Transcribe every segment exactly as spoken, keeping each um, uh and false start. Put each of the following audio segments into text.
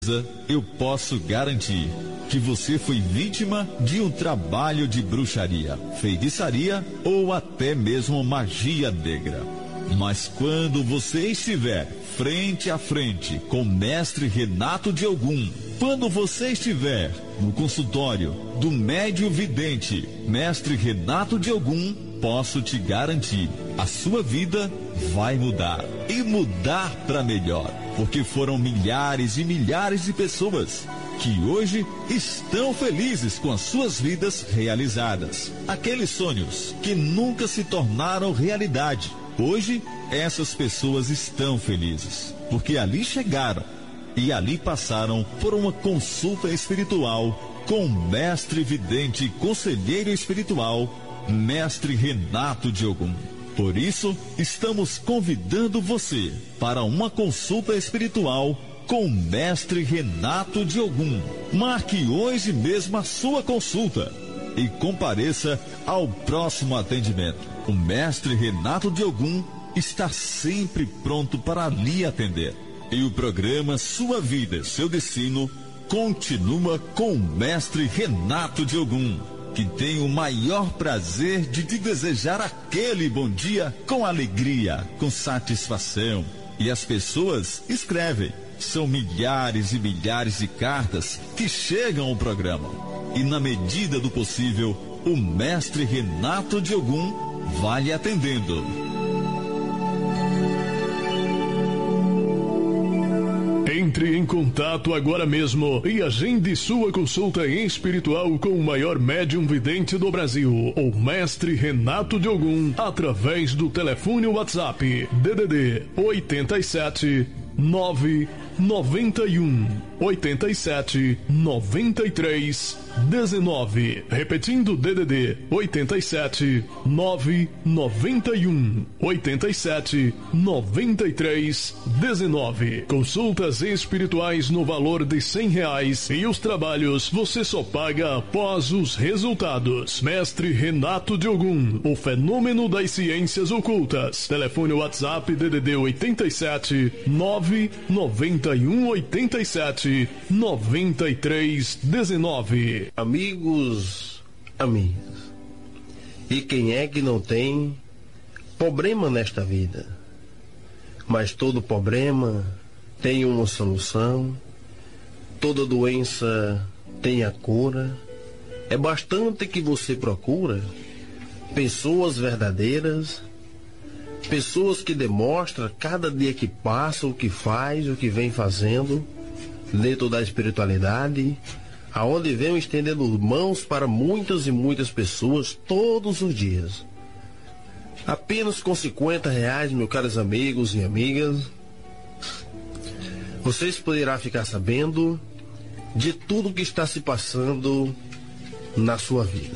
Eu posso garantir que você foi vítima de um trabalho de bruxaria, feitiçaria ou até mesmo magia negra. Mas quando você estiver frente a frente com o mestre Renato de Ogum, quando você estiver no consultório do médium vidente, mestre Renato de Ogum, posso te garantir, a sua vida vai mudar e mudar para melhor, porque foram milhares e milhares de pessoas que hoje estão felizes com as suas vidas realizadas. Aqueles sonhos que nunca se tornaram realidade, hoje essas pessoas estão felizes, porque ali chegaram e ali passaram por uma consulta espiritual com o mestre vidente e conselheiro espiritual, mestre Renato de Ogum. Por isso, estamos convidando você para uma consulta espiritual com o mestre Renato de Ogum. Marque hoje mesmo a sua consulta e compareça ao próximo atendimento. O mestre Renato de Ogum está sempre pronto para lhe atender. E o programa Sua Vida, Seu Destino continua com o mestre Renato de Ogum, que tem o maior prazer de te desejar aquele bom dia com alegria, com satisfação. E as pessoas escrevem. São milhares e milhares de cartas que chegam ao programa. E na medida do possível, o mestre Renato de Ogum vai lhe atendendo. Entre em contato agora mesmo e agende sua consulta espiritual com o maior médium vidente do Brasil, o mestre Renato de Ogum, através do telefone WhatsApp D D D oito sete nove noventa e um oitenta e sete noventa e três dezenove. Repetindo, D D D oito sete nove noventa e um oitenta e sete noventa e três dezenove. Consultas espirituais no valor de cem reais e os trabalhos você só paga após os resultados. Mestre Renato de Ogum, o fenômeno das ciências ocultas. Telefone WhatsApp D D D oito sete nove noventa e um oitenta e sete noventa e três dezenove. Amigos, amigas, e quem é que não tem problema nesta vida? Mas todo problema tem uma solução, toda doença tem a cura. É bastante que você procura pessoas verdadeiras, pessoas que demonstram cada dia que passa o que faz, o que vem fazendo dentro da espiritualidade, aonde vem estendendo mãos para muitas e muitas pessoas todos os dias. Apenas com cinquenta reais, meus caros amigos e amigas, vocês poderão ficar sabendo de tudo que está se passando na sua vida.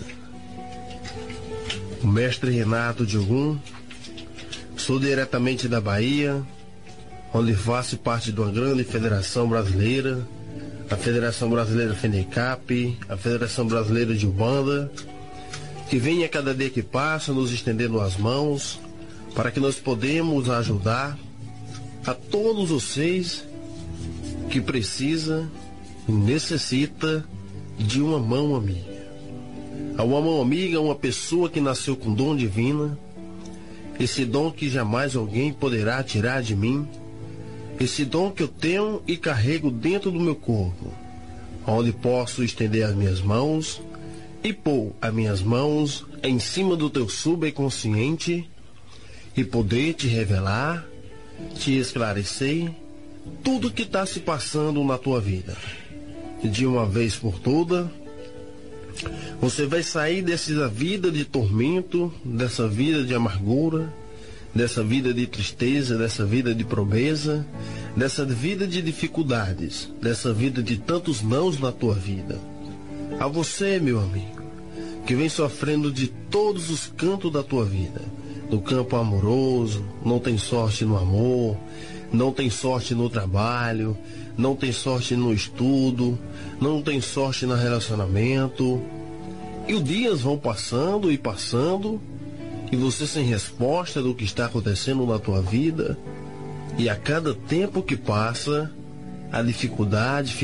O mestre Renato de Ogum, sou diretamente da Bahia, onde faço parte de uma grande federação brasileira, a Federação Brasileira FENECAP, a Federação Brasileira de Umbanda, que vem a cada dia que passa nos estendendo as mãos para que nós podemos ajudar a todos vocês que precisa e necessita de uma mão amiga. Uma mão amiga é uma pessoa que nasceu com dom divino, esse dom que jamais alguém poderá tirar de mim, esse dom que eu tenho e carrego dentro do meu corpo, onde posso estender as minhas mãos e pôr as minhas mãos em cima do teu subconsciente e poder te revelar, te esclarecer tudo que está se passando na tua vida. E de uma vez por todas, você vai sair dessa vida de tormento, dessa vida de amargura, dessa vida de tristeza, dessa vida de pobreza, dessa vida de dificuldades, dessa vida de tantos nãos na tua vida. A você, meu amigo, que vem sofrendo de todos os cantos da tua vida, no campo amoroso, não tem sorte no amor, não tem sorte no trabalho, não tem sorte no estudo, não tem sorte no relacionamento, e os dias vão passando e passando, e você sem resposta do que está acontecendo na tua vida, e a cada tempo que passa, a dificuldade,